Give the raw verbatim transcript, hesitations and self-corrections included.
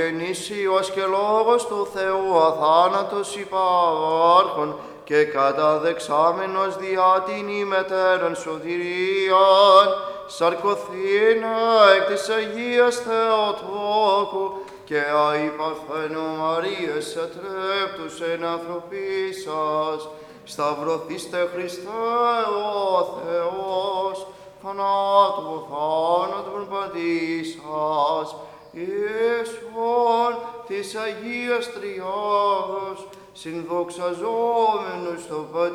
Γεννήσιος και λόγος του Θεού αθάνατος υπάρχων και καταδεξάμενος διά την ημετέραν σωτηρίαν, σαρκωθήνε εκ της Αγίας Θεοτόκου και αϊπαρθένου Μαρίας ετρέπτους εν ανθρωπίσας, σταυρωθήστε Χριστέ ο Θεός, θανάτου θάνατον πατήσας, Ιησούν της Αγίας Τριάδος, συνδοξαζόμενος στο Πατήρ